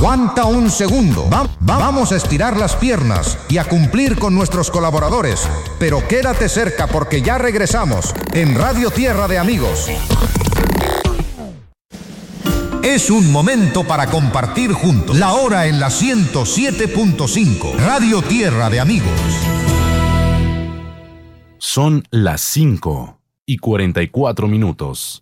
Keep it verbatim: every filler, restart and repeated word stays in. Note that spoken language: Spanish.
Aguanta un segundo. Va- va- vamos a estirar las piernas y a cumplir con nuestros colaboradores. Pero quédate cerca porque ya regresamos en Radio Tierra de Amigos. Es un momento para compartir juntos. La hora en la ciento siete punto cinco. Radio Tierra de Amigos. Son las cinco y cuarenta y cuatro minutos.